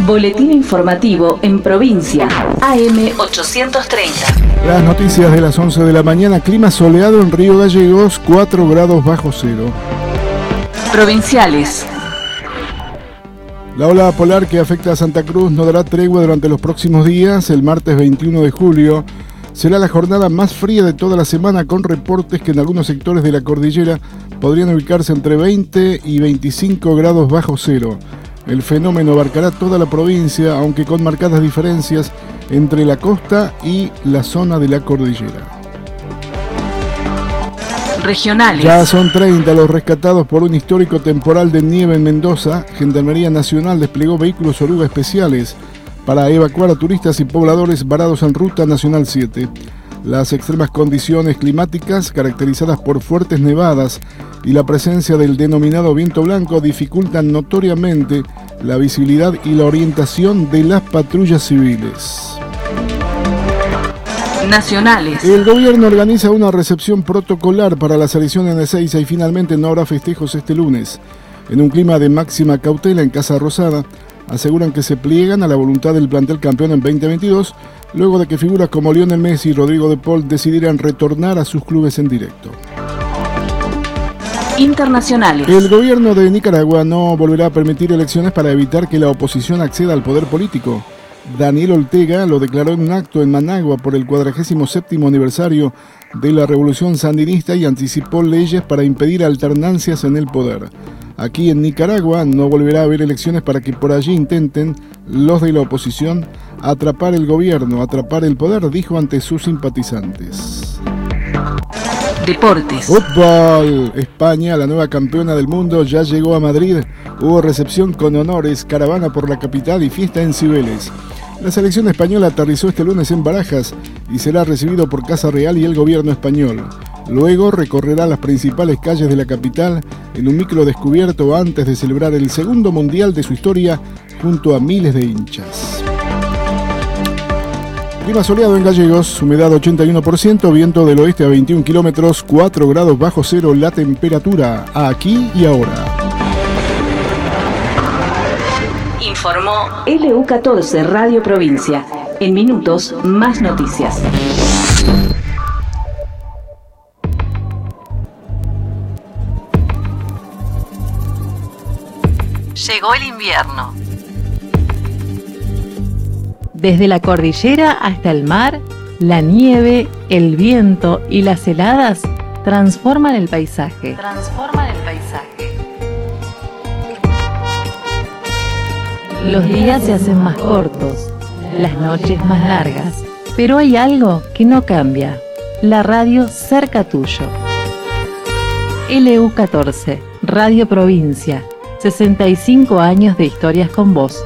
Boletín informativo en provincia. AM 830. Las noticias de las 11 de la mañana. Clima soleado en Río Gallegos, 4 grados bajo cero. Provinciales. La ola polar que afecta a Santa Cruz no dará tregua durante los próximos días. El martes 21 de julio será la jornada más fría de toda la semana, con reportes que en algunos sectores de la cordillera podrían ubicarse entre 20 y 25 grados bajo cero. El fenómeno abarcará toda la provincia, aunque con marcadas diferencias entre la costa y la zona de la cordillera. Regionales. Ya son 30 los rescatados por un histórico temporal de nieve en Mendoza. Gendarmería Nacional desplegó vehículos oruga especiales para evacuar a turistas y pobladores varados en Ruta Nacional 7. Las extremas condiciones climáticas, caracterizadas por fuertes nevadas y la presencia del denominado viento blanco, dificultan notoriamente la visibilidad y la orientación de las patrullas civiles. Nacionales. El gobierno organiza una recepción protocolar para la selección en Ezeiza y finalmente no habrá festejos este lunes. En un clima de máxima cautela en Casa Rosada, aseguran que se pliegan a la voluntad del plantel campeón en 2022, luego de que figuras como Lionel Messi y Rodrigo de Paul decidieran retornar a sus clubes en directo. Internacionales. El gobierno de Nicaragua no volverá a permitir elecciones para evitar que la oposición acceda al poder político. Daniel Ortega lo declaró en un acto en Managua por el 47º aniversario de la Revolución Sandinista y anticipó leyes para impedir alternancias en el poder. Aquí en Nicaragua no volverá a haber elecciones para que por allí intenten los de la oposición atrapar el gobierno, atrapar el poder, dijo ante sus simpatizantes. Deportes. Fútbol. España, la nueva campeona del mundo, ya llegó a Madrid. Hubo recepción con honores, caravana por la capital y fiesta en Cibeles. La selección española aterrizó este lunes en Barajas y será recibido por Casa Real y el gobierno español. Luego recorrerá las principales calles de la capital en un micro descubierto antes de celebrar el segundo mundial de su historia junto a miles de hinchas. Clima soleado en Gallegos, humedad 81%, viento del oeste a 21 kilómetros, 4 grados bajo cero la temperatura, aquí y ahora. Informó LU14 Radio Provincia. En minutos, más noticias. Llegó el invierno. Desde la cordillera hasta el mar, la nieve, el viento y las heladas transforman el paisaje. Los días se hacen más cortos, las noches más largas, pero hay algo que no cambia: la radio cerca tuyo. LU14, Radio Provincia, 65 años de historias con vos.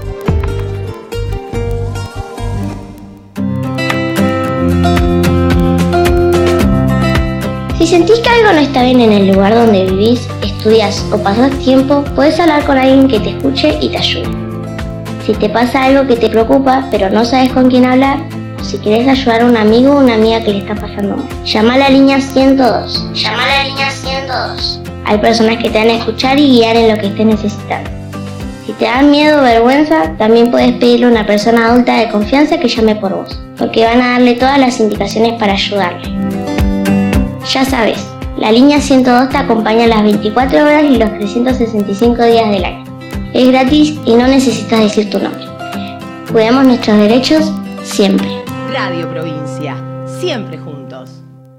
Si sentís que algo no está bien en el lugar donde vivís, estudias o pasás tiempo, podés hablar con alguien que te escuche y te ayude. Si te pasa algo que te preocupa, pero no sabes con quién hablar, o si querés ayudar a un amigo o una amiga que le está pasando mal, llama a la línea 102. Hay personas que te van a escuchar y guiar en lo que estés necesitando. Si te da miedo o vergüenza, también puedes pedirle a una persona adulta de confianza que llame por vos, porque van a darle todas las indicaciones para ayudarle. Ya sabes, la línea 102 te acompaña las 24 horas y los 365 días del año. Es gratis y no necesitas decir tu nombre. Cuidamos nuestros derechos siempre. Radio Provincia, siempre juntos.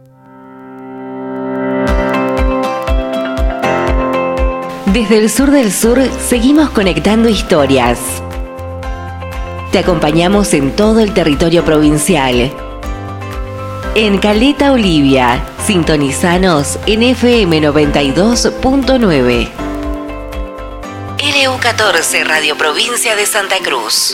Desde el sur del sur seguimos conectando historias. Te acompañamos en todo el territorio provincial. En Caleta Olivia, sintonizanos en FM 92.9. LU14 Radio Provincia de Santa Cruz.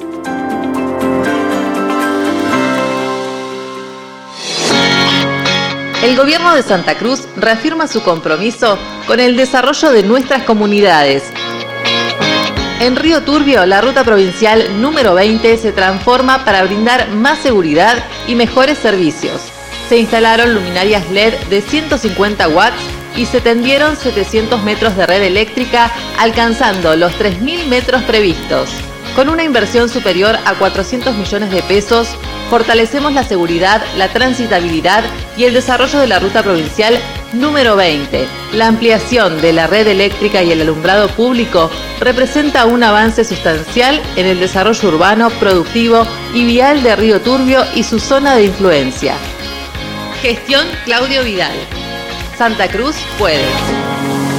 El gobierno de Santa Cruz reafirma su compromiso con el desarrollo de nuestras comunidades. En Río Turbio, la ruta provincial número 20 se transforma para brindar más seguridad y mejores servicios. Se instalaron luminarias LED de 150 watts y se tendieron 700 metros de red eléctrica, alcanzando los 3.000 metros previstos. Con una inversión superior a 400 millones de pesos, fortalecemos la seguridad, la transitabilidad y el desarrollo de la ruta provincial número 20. La ampliación de la red eléctrica y el alumbrado público representa un avance sustancial en el desarrollo urbano, productivo y vial de Río Turbio y su zona de influencia. Gestión Claudio Vidal. Santa Cruz puede.